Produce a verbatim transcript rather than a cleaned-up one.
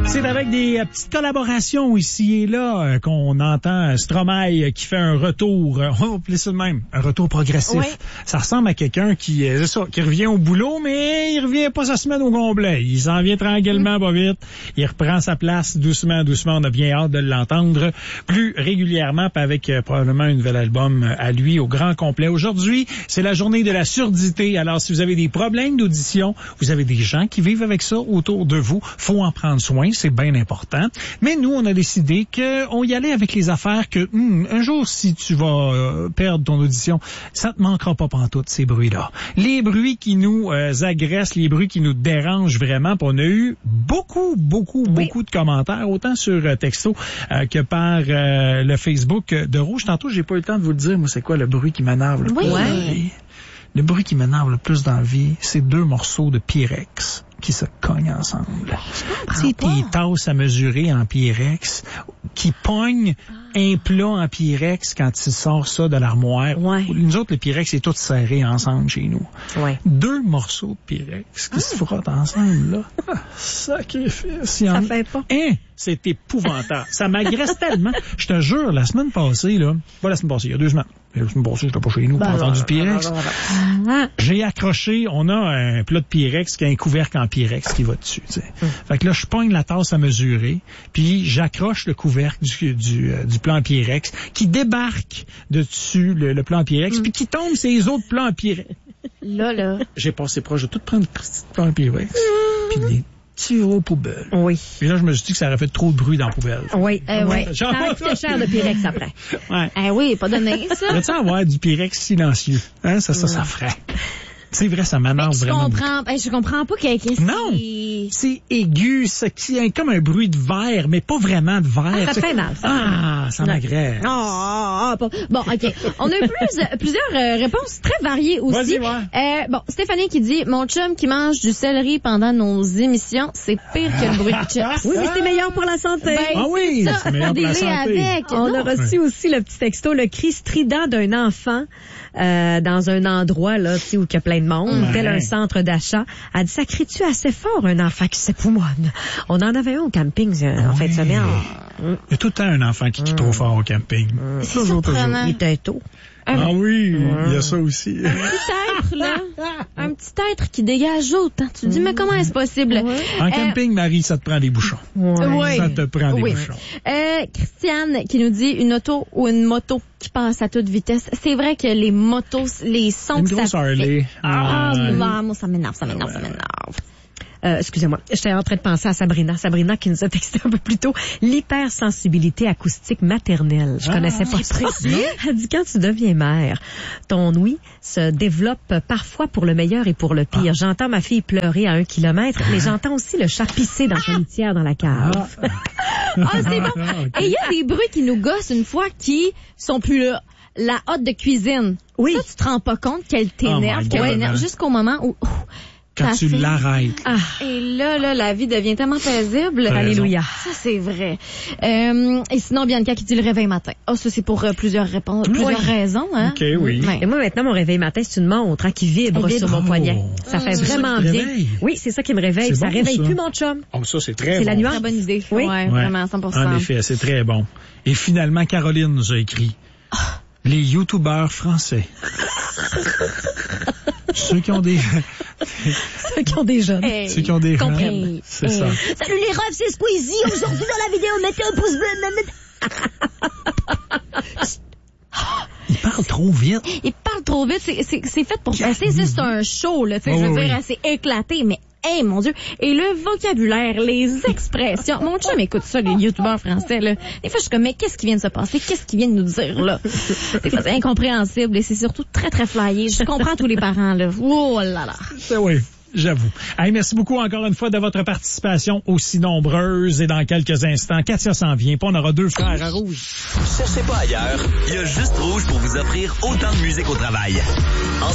C'est avec des euh, petites collaborations ici et là euh, qu'on entend euh, Stromae euh, qui fait un retour, euh, on va appeler ça de même, un retour progressif. Oui. Ça ressemble à quelqu'un qui, euh, c'est ça, qui revient au boulot, mais il revient pas sa semaine au complet. Il s'en vient tranquillement, pas vite. Il reprend sa place doucement, doucement. On a bien hâte de l'entendre plus régulièrement, puis avec euh, probablement un nouvel album euh, à lui au grand complet. Aujourd'hui, c'est la journée de la surdité. Alors, si vous avez des problèmes d'audition, vous avez des gens qui vivent avec ça autour de vous, faut en prendre soin, c'est bien important. Mais nous, on a décidé qu'on y allait avec les affaires que, hum, un jour, si tu vas euh, perdre ton audition, ça te manquera pas pantoute, ces bruits-là. Les bruits qui nous euh, agressent, les bruits qui nous dérangent vraiment. Puis on a eu beaucoup, beaucoup, oui. beaucoup de commentaires, autant sur euh, texto euh, que par euh, le Facebook de Rouge. Tantôt, j'ai pas eu le temps de vous le dire, moi, c'est quoi le bruit qui m'énerve le oui. plus Ouais. dans la vie? Le bruit qui m'énerve le plus dans la vie, c'est deux morceaux de Pyrex qui se cognent ensemble. C'est tes tasses à mesurer en Pyrex qui pognent un plat en Pyrex quand tu sors ça de l'armoire. Ouais. Nous autres, le Pyrex est tout serré ensemble chez nous. Ouais. Deux morceaux de Pyrex qui ah. se frottent ensemble, là. Ah, sacrifice. Ça fait pas. Hein? C'est épouvantable. Ça m'agresse tellement. Je te jure, la semaine passée, là, pas la semaine passée, il y a deux semaines. La semaine passée, j'étais pas chez nous, ben, pas entendu Pyrex. Ben, ben, ben. J'ai accroché, on a un plat de Pyrex qui a un couvercle en Pyrex qui va dessus, tu sais. Hum. Fait que là, je pogne la tasse à mesurer, puis j'accroche le couvercle du, du, euh, du plat en Pyrex qui débarque de dessus le, le plat en Pyrex, hum. puis qui tombe sur les autres plats en Pyrex. Là, là. J'ai passé proche de tout prendre le petit plat en Pyrex, puis les tirer aux poubelles. Oui. Et là, je me suis dit que ça aurait fait trop de bruit dans la poubelle. Oui, euh, oui. Ça aurait coûté cher de Pyrex après. Ouais. Eh oui, pas donné, ça. Pourrais-tu avoir du Pyrex silencieux? Hein, ça, ça, ça ferait. C'est vrai, ça m'énerve je vraiment. Comprends, ben, je comprends pas qu'il y ait... Non! C'est aigu, c'est comme un bruit de verre, mais pas vraiment de verre. Ah, ça fait mal, ça. Ah, ça m'agresse. Oh, oh, oh, bon, OK. On a eu plus, plusieurs euh, réponses très variées aussi. Vas-y, ouais. Euh, bon, Stéphanie qui dit, mon chum qui mange du céleri pendant nos émissions, c'est pire que le bruit de chips. Oui, mais c'est meilleur pour la santé. Ben, ah oui, ça, c'est meilleur pour la santé. Avec. On non. a reçu aussi le petit texto, le cri strident d'un enfant euh, dans un endroit là, tu sais, où il y a plein de monde, ouais. tel un centre d'achat. Elle dit, ça crie-tu assez fort, un enfant qui s'époumonne? On en avait un au camping euh, en oui. fin de semaine. Il y a tout le temps un enfant qui crie trop fort au camping. C'est surprenant. Il était tôt. Ah oui, il y a ça aussi. Un petit être, là. Un petit être qui dégage autant. Tu te dis, mais comment est-ce possible? Ouais. En camping, euh, Marie, ça te prend des bouchons. Ouais. Ça te prend des oui. bouchons. Euh, Christiane qui nous dit une auto ou une moto qui passe à toute vitesse. C'est vrai que les motos, les sons une que grosse ça Harley. fait. Ah, ouais. bah, moi, ça m'énerve, ça m'énerve, ça m'énerve. Euh, excusez-moi, j'étais en train de penser à Sabrina. Sabrina qui nous a texté un peu plus tôt l'hypersensibilité acoustique maternelle. Je ah, connaissais pas ça. Elle dit, quand tu deviens mère, ton ouïe se développe parfois pour le meilleur et pour le pire. Ah. J'entends ma fille pleurer à un kilomètre, mais j'entends aussi le chat pisser dans sa litière dans la cave. Ah, ah c'est bon. Et il y a des bruits qui nous gossent une fois qui sont plus là. La hotte de cuisine. Oui. Ça, tu te rends pas compte qu'elle t'énerve, oh qu'elle t'énerve jusqu'au moment où... où quand tu fille... l'arrêtes. Ah. Et là, là, la vie devient tellement paisible. Alléluia. Ça, c'est vrai. Euh, et sinon, Bianca qui dit le réveil matin. Ah, oh, ça, c'est pour euh, plusieurs réponses, oui. plusieurs raisons, hein. OK, oui. Ouais. Et moi, maintenant, mon réveil matin, c'est une montre hein, qui vibre, vibre sur mon poignet. Oh. Ça fait c'est vraiment ça bien. Oui, c'est ça qui me réveille. Ça bon, réveille ça. plus mon chum. Oh, ça, c'est très c'est bon. C'est la nuance. Très bonne idée. Oui. Ouais, ouais, vraiment, cent pour cent. En effet, c'est très bon. Et finalement, Caroline nous a écrit oh. les youtubeurs français. Ceux qui ont des... Ceux qui ont des jeunes. Hey, Ceux qui ont des jeunes. Hey, c'est hey. ça. Salut les refs, c'est Squeezie. Aujourd'hui dans la vidéo, mettez un pouce bleu. Il parle trop vite. Il parle trop vite. C'est, c'est, c'est fait pour passer. C'est, c'est un show, là. Tu sais, oh, je veux oui. dire, c'est éclaté, mais hey, mon Dieu. Et le vocabulaire, les expressions. Mon chum écoute ça, les youtubeurs français, là. Des fois, je suis comme, mais qu'est-ce qui vient de se passer? Qu'est-ce qu'ils viennent de nous dire, là? Des fois, c'est incompréhensible et c'est surtout très, très flyé. Je comprends tous les parents, là. Oh là là. C'est oui. J'avoue. Hey, merci beaucoup encore une fois de votre participation aussi nombreuse. Et dans quelques instants, Katia s'en vient. Puis on aura deux frères à Rouge. Cherchez pas ailleurs. Il y a juste Rouge pour vous offrir autant de musique au travail. En